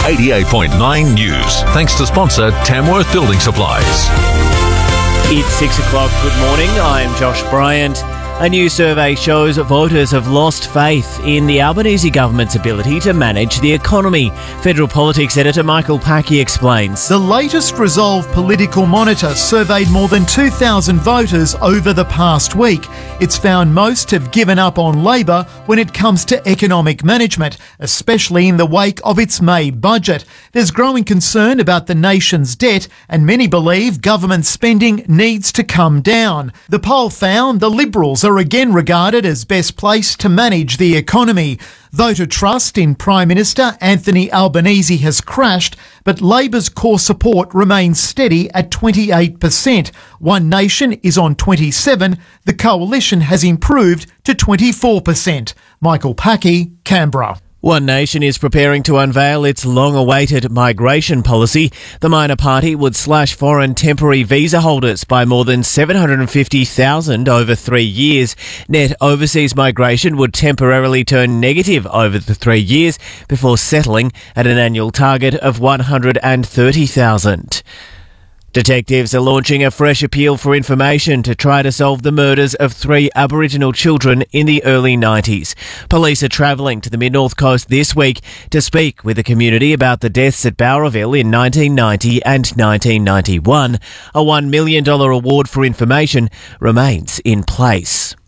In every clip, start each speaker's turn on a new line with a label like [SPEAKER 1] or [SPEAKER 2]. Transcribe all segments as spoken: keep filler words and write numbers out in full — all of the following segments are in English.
[SPEAKER 1] eighty-eight point nine News. Thanks to sponsor Tamworth Building Supplies.
[SPEAKER 2] It's six o'clock. Good morning. I'm Josh Bryant. A new survey shows voters have lost faith in the Albanese government's ability to manage the economy. Federal politics editor Michael Packey explains.
[SPEAKER 3] The latest Resolve Political Monitor surveyed more than two thousand voters over the past week. It's found most have given up on Labor when it comes to economic management, especially in the wake of its May budget. There's growing concern about the nation's debt, and many believe government spending needs to come down. The poll found the Liberals are again regarded as best placed to manage the economy. Voter trust in Prime Minister Anthony Albanese has crashed, but Labor's core support remains steady at twenty-eight percent. One Nation is on twenty-seven. The Coalition has improved to twenty-four percent. Michael Packey, Canberra.
[SPEAKER 2] One Nation is preparing to unveil its long-awaited migration policy. The minor party would slash foreign temporary visa holders by more than seven hundred fifty thousand over three years. Net overseas migration would temporarily turn negative over the three years before settling at an annual target of one hundred thirty thousand. Detectives are launching a fresh appeal for information to try to solve the murders of three Aboriginal children in the early nineties. Police are travelling to the Mid-North Coast this week to speak with the community about the deaths at Bowraville in nineteen ninety and nineteen ninety-one. A one million dollars award for information remains in place.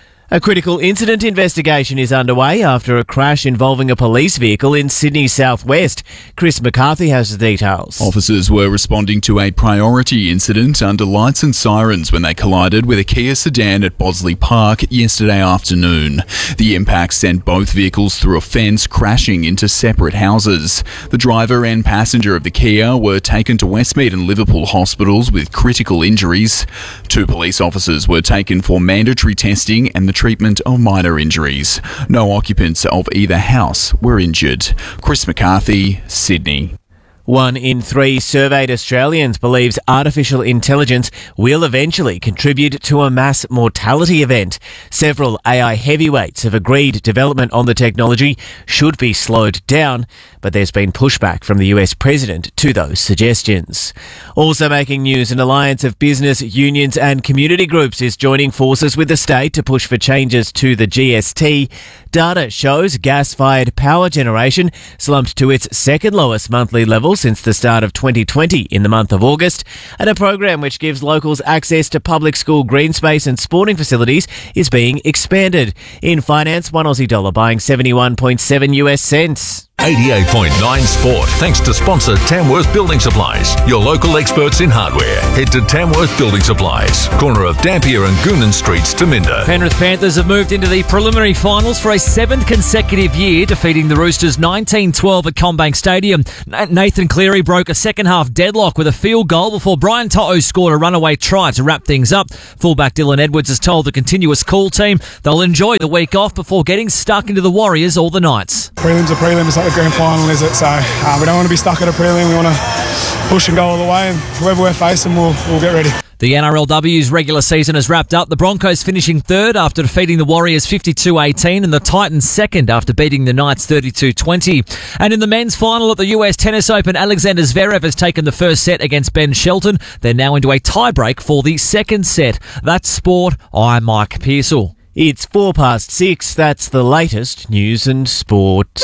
[SPEAKER 2] A critical incident investigation is underway after a crash involving a police vehicle in Sydney's southwest. Chris McCarthy has the details.
[SPEAKER 4] Officers were responding to a priority incident under lights and sirens when they collided with a Kia sedan at Bosley Park yesterday afternoon. The impact sent both vehicles through a fence, crashing into separate houses. The driver and passenger of the Kia were taken to Westmead and Liverpool hospitals with critical injuries. Two police officers were taken for mandatory testing and the treatment of minor injuries. No occupants of either house were injured. Chris McCarthy, Sydney.
[SPEAKER 2] One in three surveyed Australians believes artificial intelligence will eventually contribute to a mass mortality event. Several A I heavyweights have agreed development on the technology should be slowed down, but there's been pushback from the U S president to those suggestions. Also making news, an alliance of business, unions and community groups is joining forces with the state to push for changes to the G S T. Data shows gas-fired power generation slumped to its second lowest monthly level since the start of twenty twenty in the month of August, and a program which gives locals access to public school green space and sporting facilities is being expanded. In finance, one Aussie dollar buying seventy-one point seven U S cents.
[SPEAKER 1] eighty-eight point nine Sport. Thanks to sponsor Tamworth Building Supplies, your local experts in hardware. Head to Tamworth Building Supplies, corner of Dampier and Goonan Streets to Minda.
[SPEAKER 5] Penrith Panthers have moved into the preliminary finals for a seventh consecutive year, defeating the Roosters nineteen twelve at CommBank Stadium. Nathan Cleary broke a second-half deadlock with a field goal before Brian To'o scored a runaway try to wrap things up. Fullback Dylan Edwards has told the continuous call team they'll enjoy the week off before getting stuck into the Warriors all the nights.
[SPEAKER 6] Prelims are prelims, like the grand final, is it? So uh, we don't want to be stuck at a prelim. We want to push and go all the way, and whoever we're facing, we'll, we'll get ready.
[SPEAKER 5] The N R L W's regular season has wrapped up. The Broncos finishing third after defeating the Warriors fifty-two eighteen and the Titans second after beating the Knights thirty-two twenty. And in the men's final at the U S Tennis Open, Alexander Zverev has taken the first set against Ben Shelton. They're now into a tiebreak for the second set. That's sport. I'm Mike Pearsall.
[SPEAKER 2] It's four past six. That's the latest news and sport.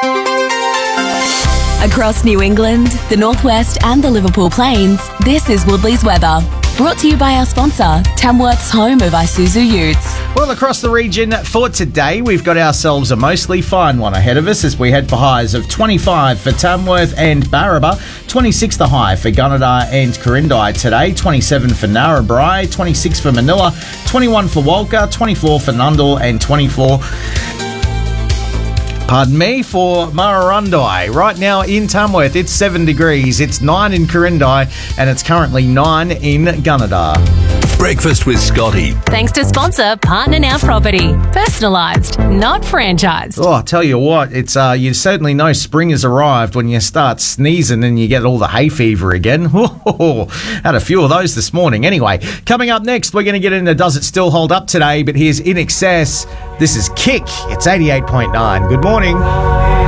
[SPEAKER 7] Across New England, the Northwest and the Liverpool Plains, this is Woodley's weather. Brought to you by our sponsor, Tamworth's home of Isuzu Utes.
[SPEAKER 8] Well, across the region for today, we've got ourselves a mostly fine one ahead of us as we head for highs of twenty-five for Tamworth and Barraba, twenty-six the high for Gunnedah and Corindai today, twenty-seven for Narrabri, twenty-six for Manila, twenty-one for Walker, twenty-four for Nundle and twenty-four... Pardon me, for Murrurundi. Right now in Tamworth, it's seven degrees, it's nine in Corindai, and it's currently nine in Gunnedah.
[SPEAKER 1] Breakfast with Scotty.
[SPEAKER 7] Thanks to sponsor Partner Now Property. Personalised, not franchised.
[SPEAKER 8] Oh, I'll tell you what, it's uh, you certainly know spring has arrived when you start sneezing and you get all the hay fever again. Had a few of those this morning. Anyway, coming up next, we're going to get into Does It Still Hold Up today, but here's In Excess. This is Kick. It's eighty-eight point nine. Good morning.